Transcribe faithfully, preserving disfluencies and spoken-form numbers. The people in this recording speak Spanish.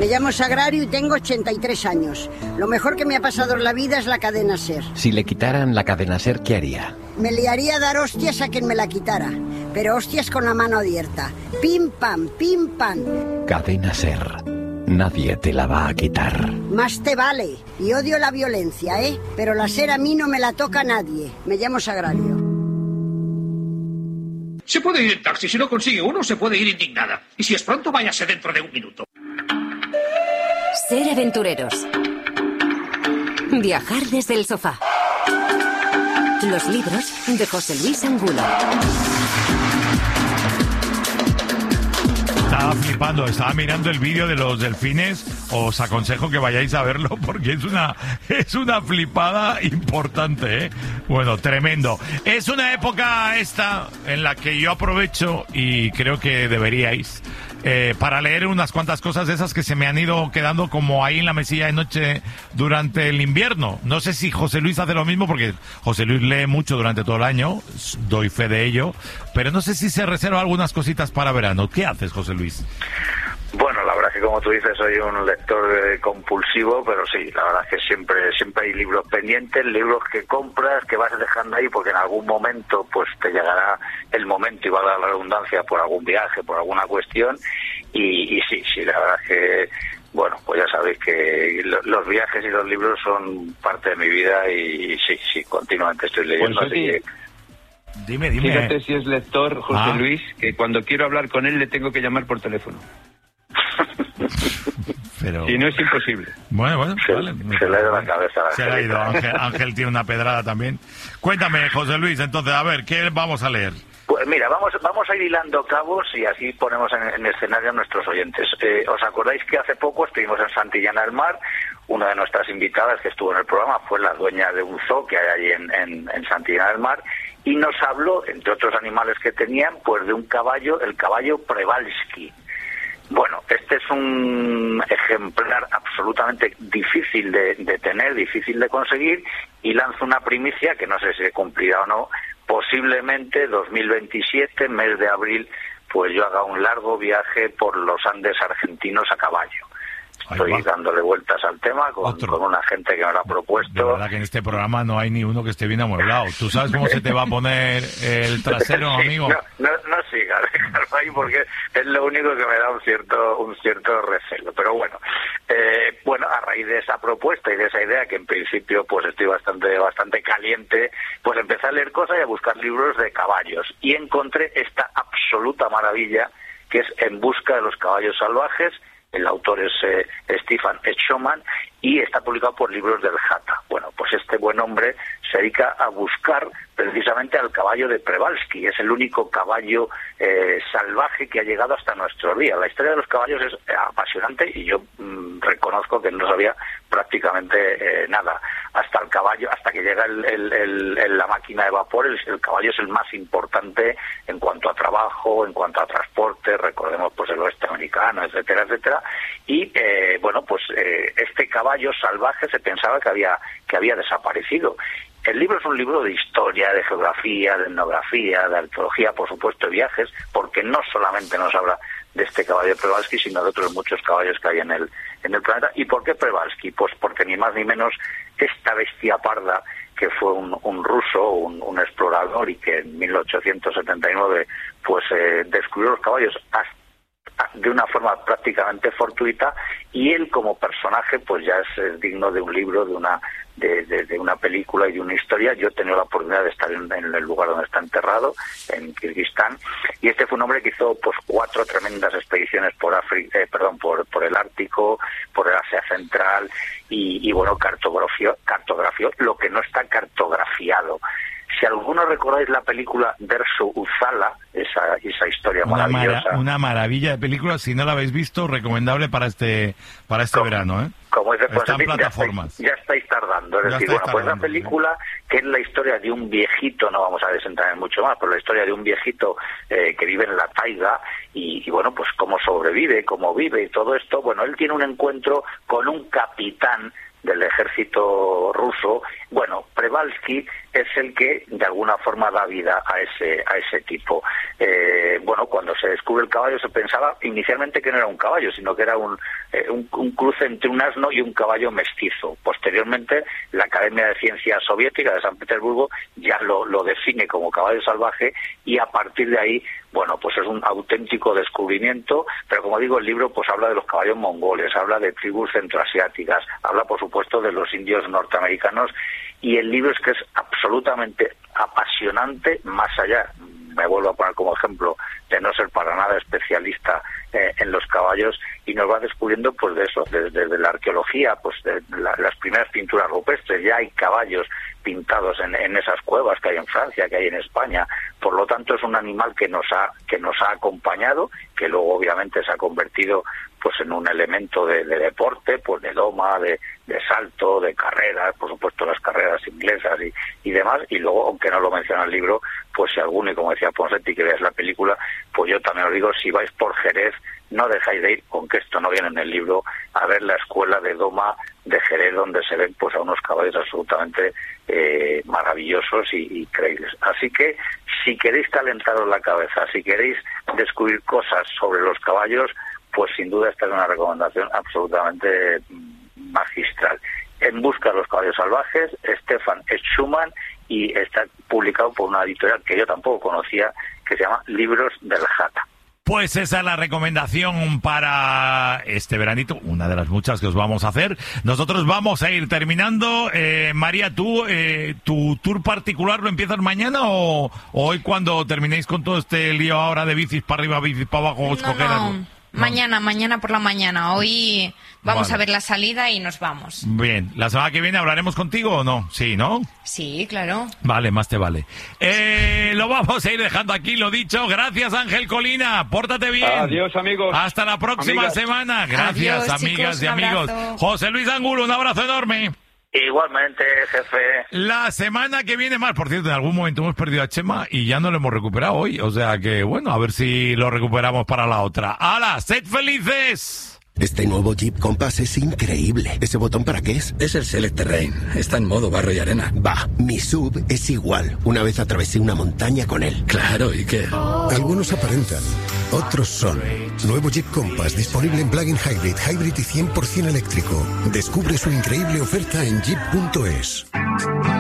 Me llamo Sagrario y tengo ochenta y tres años. Lo mejor que me ha pasado en la vida es la cadena SER. Si le quitaran la cadena SER, ¿qué haría? Me liaría a dar hostias a quien me la quitara. Pero hostias con la mano abierta. Pim, pam, pim, pam. Cadena SER. Nadie te la va a quitar. Más te vale. Y odio la violencia, ¿eh? Pero la SER a mí no me la toca nadie. Me llamo Sagrario. Se puede ir en taxi. Si no consigue uno, se puede ir indignada. Y si es pronto, váyase dentro de un minuto. Ser aventureros. Viajar desde el sofá. Los libros de José Luis Angulo. Estaba flipando, estaba mirando el vídeo de los delfines. Os aconsejo que vayáis a verlo porque es una es una flipada importante, ¿eh? Bueno, tremendo. Es una época esta en la que yo aprovecho y creo que deberíais eh, para leer unas cuantas cosas de esas que se me han ido quedando como ahí en la mesilla de noche durante el invierno. No sé si José Luis hace lo mismo porque José Luis lee mucho durante todo el año, doy fe de ello, pero no sé si se reserva algunas cositas para verano. ¿Qué haces, José Luis? Bueno, la verdad es que como tú dices, soy un lector eh, compulsivo, pero sí, la verdad es que siempre siempre hay libros pendientes, libros que compras, que vas dejando ahí porque en algún momento pues te llegará el momento y va a dar la redundancia por algún viaje, por alguna cuestión, y, y sí, sí, la verdad es que, bueno, pues ya sabéis que lo, los viajes y los libros son parte de mi vida y, y sí, sí, continuamente estoy leyendo, pues sí. así que... Dime, dime. Fíjate si es lector, José ah. Luis, que cuando quiero hablar con él le tengo que llamar por teléfono. Pero... Si no, es imposible. Bueno, bueno, se, vale. Se le ha ido la cabeza. Se le ha ido. Ángel, Ángel tiene una pedrada también. Cuéntame, José Luis, entonces, a ver, ¿qué vamos a leer? Pues mira, vamos vamos a ir hilando cabos y así ponemos en, en escenario a nuestros oyentes. Eh, ¿Os acordáis que hace poco estuvimos en Santillana del Mar? Una de nuestras invitadas que estuvo en el programa fue la dueña de un zoo que hay allí en, en, en Santillana del Mar y nos habló, entre otros animales que tenían, pues de un caballo, el caballo Przewalski. Bueno, este es un ejemplar absolutamente difícil de, de tener, difícil de conseguir, y lanzo una primicia que no sé si se cumplirá o no. Posiblemente dos mil veintisiete, mes de abril, pues yo haga un largo viaje por los Andes argentinos a caballo. Estoy dándole vueltas al tema con, con una gente que me lo ha propuesto. De verdad que en este programa no hay ni uno que esté bien amueblado. ¿Tú sabes cómo se te va a poner el trasero, sí, amigo? No, no, no sigas, déjalo ahí porque es lo único que me da un cierto un cierto recelo. Pero bueno, eh, bueno, a raíz de esa propuesta y de esa idea, que en principio pues estoy bastante bastante caliente, pues empecé a leer cosas y a buscar libros de caballos. Y encontré esta absoluta maravilla que es En busca de los caballos salvajes. El autor es eh, Stefan Schumann y está publicado por Libros del Jata. Bueno, pues este buen hombre se dedica a buscar precisamente al caballo de Przewalski. Es el único caballo eh, salvaje que ha llegado hasta nuestros días. La historia de los caballos es eh, apasionante y yo mmm, reconozco que no sabía prácticamente eh, nada. Hasta el caballo, hasta que llega el, el, el, el, la máquina de vapor, el, el caballo es el más importante en cuanto a trabajo, en cuanto a transporte, recordemos pues el oeste americano, etcétera, etcétera. Y eh, bueno, pues eh, este caballo salvaje se pensaba que había que había desaparecido. El libro es un libro de historia, de geografía, de etnografía, de arqueología, por supuesto, de viajes, porque no solamente nos habla de este caballo de Przewalski, sino de otros muchos caballos que hay en el en el planeta. ¿Y por qué Przewalski? Pues porque ni más ni menos esta bestia parda, que fue un, un ruso, un, un explorador, y que en mil ochocientos setenta y nueve pues eh, descubrió los caballos hasta de una forma prácticamente fortuita, y él como personaje pues ya es, es digno de un libro, de una de, de, de una película y de una historia. Yo he tenido la oportunidad de estar en, en el lugar donde está enterrado, en Kirguistán, y este fue un hombre que hizo pues cuatro tremendas expediciones por África, eh, perdón, por por el Ártico, por el Asia Central, y, y bueno, cartografió, cartografió lo que no está cartografiado. Si alguno recordáis la película Verso Uzala, esa esa historia una maravillosa. Mara, una maravilla de película, si no la habéis visto, recomendable para este para este como, verano, ¿eh? Como dice, pues, está en ya plataformas. Estáis, ya estáis tardando, es ya decir, bueno, tardando, pues la película, ¿sí? Que es la historia de un viejito, no vamos a desentrar en mucho más, pero la historia de un viejito eh, que vive en la taiga y, y bueno, pues cómo sobrevive, cómo vive y todo esto. Bueno, él tiene un encuentro con un capitán del ejército ruso. Bueno, Przewalski es el que de alguna forma da vida a ese a ese tipo. Eh, bueno, cuando se descubre el caballo se pensaba inicialmente que no era un caballo, sino que era un, eh, un, un cruce entre un asno y un caballo mestizo. Posteriormente, la Academia de Ciencias Soviética de San Petersburgo ya lo, lo define como caballo salvaje, y a partir de ahí, bueno, pues es un auténtico descubrimiento. Pero como digo, el libro pues habla de los caballos mongoles, habla de tribus centroasiáticas, habla por supuesto de los indios norteamericanos, y el libro es que es absolutamente apasionante, más allá, me vuelvo a poner como ejemplo, de no ser para nada especialista eh, en los caballos, y nos va descubriendo pues de eso, desde, desde la arqueología, pues de la, las primeras pinturas rupestres, ya hay caballos pintados en, en esas cuevas que hay en Francia, que hay en España. Por lo tanto, es un animal que nos ha que nos ha acompañado, que luego obviamente se ha convertido pues en un elemento de, de deporte, pues de doma, de, de salto, de carreras, por supuesto las carreras inglesas y, y demás. Y luego, aunque no lo menciona el libro, pues si alguno, y como decía Ponseti, que veas la película, pues yo también os digo, si vais por Jerez, no dejáis de ir, aunque esto no viene en el libro, a ver la escuela de doma de Jerez, donde se ven pues a unos caballos absolutamente eh, maravillosos y, y creíbles. Así que, si queréis calentaros la cabeza, si queréis descubrir cosas sobre los caballos, pues sin duda esta es una recomendación absolutamente magistral. En busca de los caballos salvajes, Stefan Schumann, y está publicado por una editorial que yo tampoco conocía, que se llama Libros del Jata. Pues esa es la recomendación para este veranito, una de las muchas que os vamos a hacer. Nosotros vamos a ir terminando. Eh, María, ¿tú eh, tu tour particular lo empiezas mañana o, o hoy, cuando terminéis con todo este lío ahora de bicis para arriba, bicis para abajo, os No, coger no. algo? Mañana, mañana por la mañana. Hoy vamos Vale. a ver la salida y nos vamos. Bien, ¿la semana que viene hablaremos contigo o no? Sí, ¿no? Sí, claro. Vale, más te vale. Eh, lo vamos a ir dejando aquí, lo dicho. Gracias, Ángel Colina. Pórtate bien. Adiós, amigos. Hasta la próxima Amigas. semana. Gracias, Adiós, amigas chicos, y un amigos. abrazo. José Luis Angulo, un abrazo enorme. Igualmente, jefe. La semana que viene más. Por cierto, en algún momento hemos perdido a Chema y ya no lo hemos recuperado hoy. O sea que, bueno, a ver si lo recuperamos para la otra. ¡Hala! ¡Sed felices! Este nuevo Jeep Compass es increíble. ¿Ese botón para qué es? Es el Select Terrain. Está en modo barro y arena. Bah, mi sub es igual. Una vez atravesé una montaña con él. Claro, ¿y qué? Algunos aparentan, otros son. Nuevo Jeep Compass disponible en plug-in hybrid, hybrid y cien por ciento eléctrico. Descubre su increíble oferta en jeep punto es.